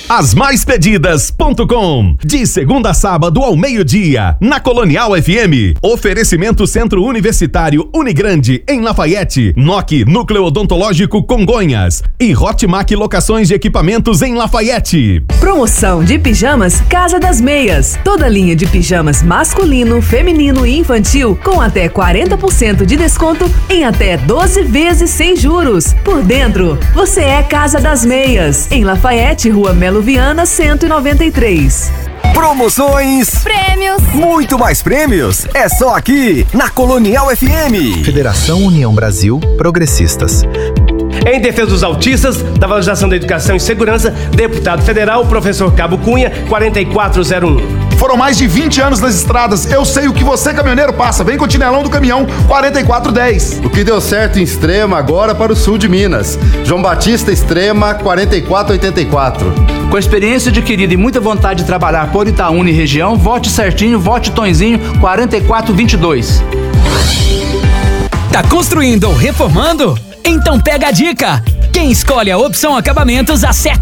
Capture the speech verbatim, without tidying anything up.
As mais pedidas ponto com. De segunda a sábado ao meio-dia, na Colonial F M. Oferecimento Centro Universitário Unigrande, em Lafayette. N O C, Núcleo Odontológico Congonhas. E Hotmac Locações de Equipamentos em Lafayette. Promoção de pijamas Casa das Meias. Toda linha de pijamas masculino, feminino e infantil com até quarenta por cento de desconto em até doze vezes sem juros. Por dentro, você é Casa das Meias. Em Lafayette, Rua Melo Viana, cento e noventa e três. Promoções, prêmios, muito mais prêmios, é só aqui na Colonial F M. Federação União Brasil Progressistas. Em defesa dos autistas, da valorização da educação e segurança, deputado federal, professor Cabo Cunha, quatro quatro zero um. Foram mais de vinte anos nas estradas, eu sei o que você, caminhoneiro, passa. Vem com o Tinelão do Caminhão, quarenta e quatro dez. O que deu certo em Extrema, agora para o sul de Minas. João Batista Extrema, quarenta e quatro oitenta e quatro. Com a experiência adquirida e muita vontade de trabalhar por Itaúna e região, vote certinho, vote Tonzinho, quarenta e quatro vinte e dois. Tá construindo ou reformando? Então pega a dica! Quem escolhe a Opção Acabamentos acerta